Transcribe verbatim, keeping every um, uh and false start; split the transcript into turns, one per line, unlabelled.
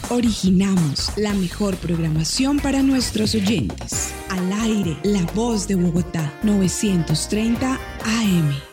Originamos la mejor programación para nuestros oyentes. Al aire, La Voz de Bogotá, novecientos treinta A M.